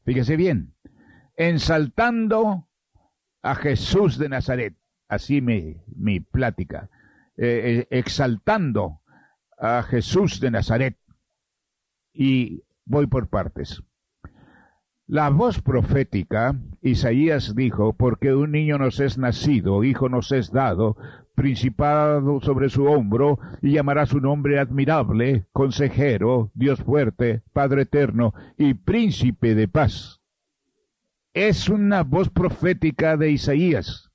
Fíjese bien, ensaltando a Jesús de Nazaret, así mi plática, exaltando a Jesús de Nazaret. Y voy por partes. La voz profética, Isaías dijo, porque un niño nos es nacido, hijo nos es dado, principado sobre su hombro, y llamará su nombre admirable, consejero, Dios fuerte, Padre eterno y príncipe de paz. Es una voz profética de Isaías,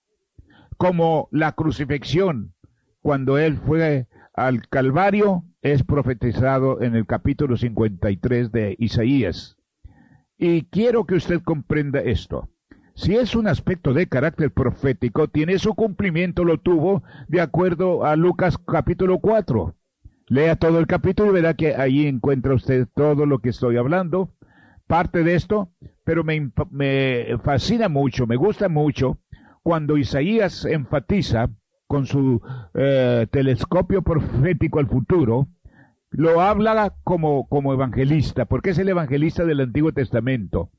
como la crucifixión, cuando él fue al Calvario, es profetizado en el capítulo 53 de Isaías. Y quiero que usted comprenda esto. Si es un aspecto de carácter profético, tiene su cumplimiento, lo tuvo de acuerdo a Lucas capítulo 4. Lea todo el capítulo y verá que ahí encuentra usted todo lo que estoy hablando, parte de esto, pero me fascina mucho, me gusta mucho cuando Isaías enfatiza con su telescopio profético al futuro. Lo habla como evangelista, porque es el evangelista del Antiguo Testamento.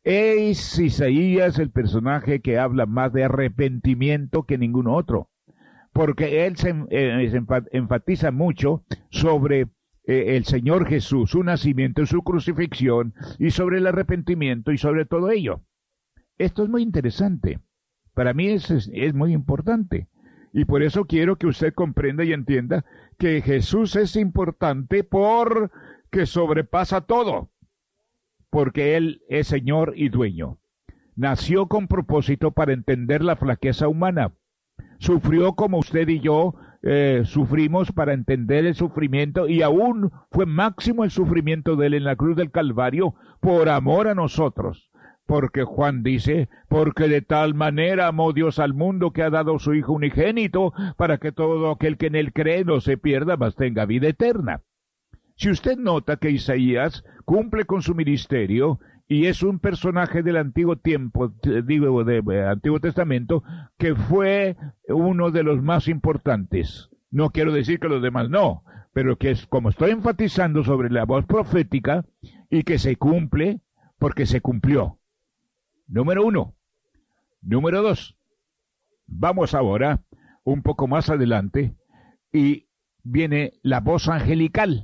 Es Isaías el personaje que habla más de arrepentimiento que ningún otro, porque él se enfatiza mucho sobre el Señor Jesús, su nacimiento, su crucifixión, y sobre el arrepentimiento y sobre todo ello. Esto es muy interesante. Para mí es muy importante. Y por eso quiero que usted comprenda y entienda que Jesús es importante porque sobrepasa todo, porque Él es Señor y dueño. Nació con propósito para entender la flaqueza humana. Sufrió como usted y yo sufrimos para entender el sufrimiento, y aún fue máximo el sufrimiento de Él en la cruz del Calvario por amor a nosotros. Porque Juan dice, porque de tal manera amó Dios al mundo que ha dado su Hijo unigénito, para que todo aquel que en él cree no se pierda, mas tenga vida eterna. Si usted nota que Isaías cumple con su ministerio y es un personaje del antiguo tiempo, digo, del Antiguo Testamento, que fue uno de los más importantes. No quiero decir que los demás no, pero que es como estoy enfatizando sobre la voz profética y que se cumple porque se cumplió. Número 1. Número 2. Vamos ahora un poco más adelante y viene la voz angelical.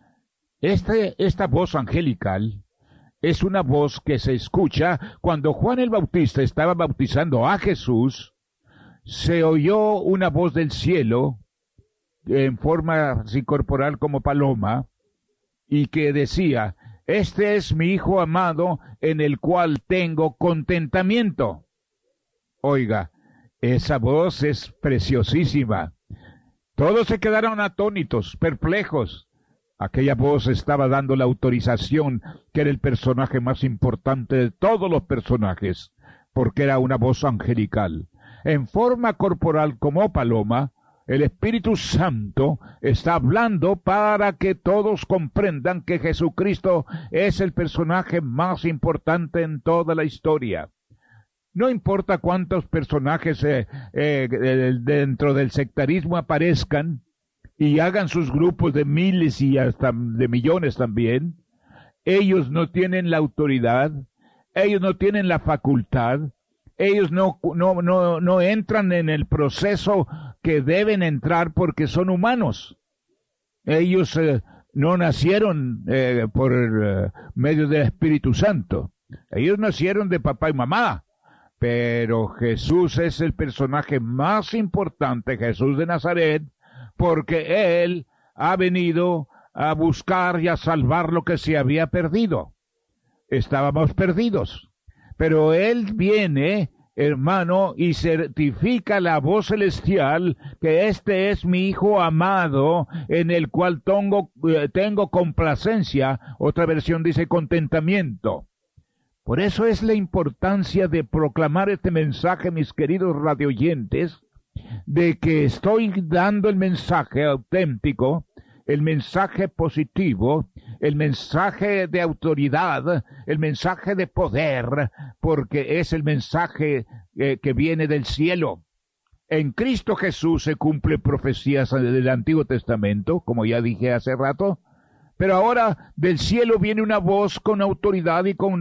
Esta voz angelical es una voz que se escucha cuando Juan el Bautista estaba bautizando a Jesús. Se oyó una voz del cielo en forma así corporal como paloma y que decía: este es mi Hijo amado, en el cual tengo contentamiento. Oiga, esa voz es preciosísima. Todos se quedaron atónitos, perplejos. Aquella voz estaba dando la autorización que era el personaje más importante de todos los personajes, porque era una voz angelical. En forma corporal como paloma, el Espíritu Santo está hablando para que todos comprendan que Jesucristo es el personaje más importante en toda la historia. No importa cuántos personajes dentro del sectarismo aparezcan y hagan sus grupos de miles y hasta de millones también, ellos no tienen la autoridad, ellos no tienen la facultad, ellos no entran en el proceso que deben entrar porque son humanos. Ellos no nacieron por medio del Espíritu Santo. Ellos nacieron de papá y mamá. Pero Jesús es el personaje más importante, Jesús de Nazaret, porque Él ha venido a buscar y a salvar lo que se había perdido. Estábamos perdidos. Pero Él viene, hermano, y certifica la voz celestial que este es mi Hijo amado, en el cual tengo complacencia. Otra versión dice contentamiento. Por eso es la importancia de proclamar este mensaje, mis queridos radioyentes, de que estoy dando el mensaje auténtico, el mensaje positivo, el mensaje de autoridad, el mensaje de poder, porque es el mensaje que viene del cielo. En Cristo Jesús se cumplen profecías del Antiguo Testamento, como ya dije hace rato, pero ahora del cielo viene una voz con autoridad y con